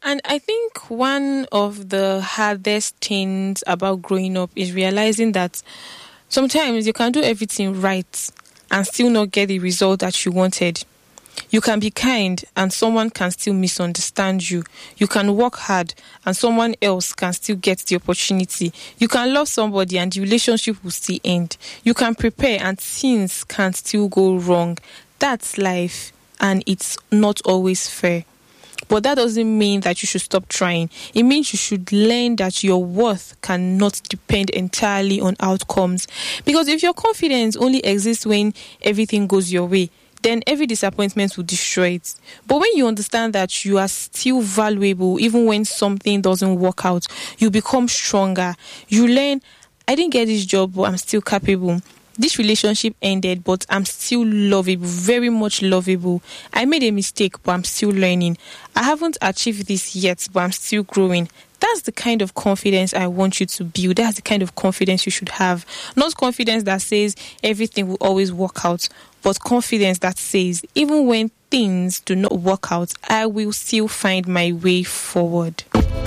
And I think one of the hardest things about growing up is realizing that sometimes you can do everything right and still not get the result that you wanted. You can be kind and someone can still misunderstand you. You can work hard and someone else can still get the opportunity. You can love somebody and the relationship will still end. You can prepare and things can still go wrong. That's life and it's not always fair. But that doesn't mean that you should stop trying. It means you should learn that your worth cannot depend entirely on outcomes. Because if your confidence only exists when everything goes your way, then every disappointment will destroy it. But when you understand that you are still valuable, even when something doesn't work out, you become stronger. You learn, I didn't get this job, but I'm still capable. This relationship ended, but I'm still lovable, very much lovable. I made a mistake, but I'm still learning. I haven't achieved this yet, but I'm still growing. That's the kind of confidence I want you to build. That's the kind of confidence you should have. Not confidence that says everything will always work out, but confidence that says even when things do not work out, I will still find my way forward.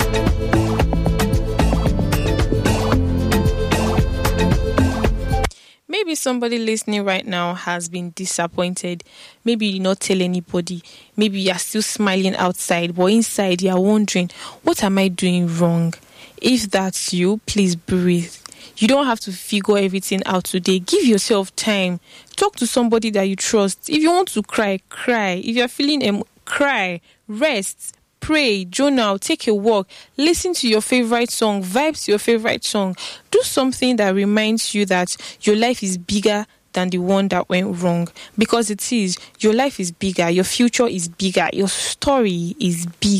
Maybe somebody listening right now has been disappointed. Maybe you did not tell anybody. Maybe you are still smiling outside, but inside you are wondering, what am I doing wrong? If that's you, please breathe. You don't have to figure everything out today. Give yourself time. Talk to somebody that you trust. If you want to cry, cry. If you're feeling cry, rest. Pray, journal, take a walk, listen to your favorite song, vibe to your favorite song. Do something that reminds you that your life is bigger than the one that went wrong. Because it is. Your life is bigger. Your future is bigger. Your story is big.